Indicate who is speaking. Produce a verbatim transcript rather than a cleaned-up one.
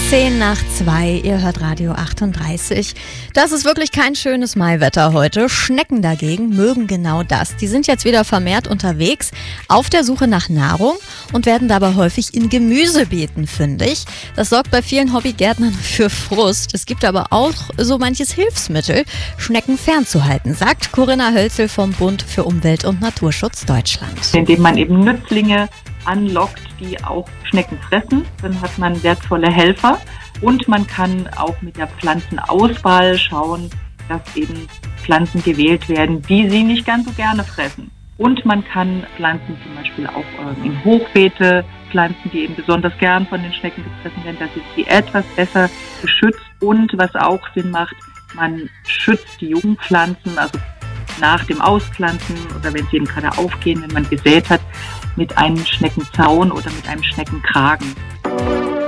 Speaker 1: Zehn nach zwei, ihr hört Radio achtunddreißig. Das ist wirklich kein schönes Maiwetter heute. Schnecken dagegen mögen genau das. Die sind jetzt wieder vermehrt unterwegs, auf der Suche nach Nahrung und werden dabei häufig in Gemüsebeeten fündig. Das sorgt bei vielen Hobbygärtnern für Frust. Es gibt aber auch so manches Hilfsmittel, Schnecken fernzuhalten, sagt Corinna Hölzel vom Bund für Umwelt und Naturschutz Deutschland.
Speaker 2: Indem man eben Nützlinge anlockt, die auch Schnecken fressen, dann hat man wertvolle Helfer und man kann auch mit der Pflanzenauswahl schauen, dass eben Pflanzen gewählt werden, die sie nicht ganz so gerne fressen. Und man kann Pflanzen zum Beispiel auch in Hochbeete pflanzen, die eben besonders gern von den Schnecken gefressen werden. Das ist die etwas besser geschützt und was auch Sinn macht, man schützt die Jungpflanzen, also nach dem Auspflanzen oder wenn sie eben gerade aufgehen, wenn man gesät hat, mit einem Schneckenzaun oder mit einem Schneckenkragen.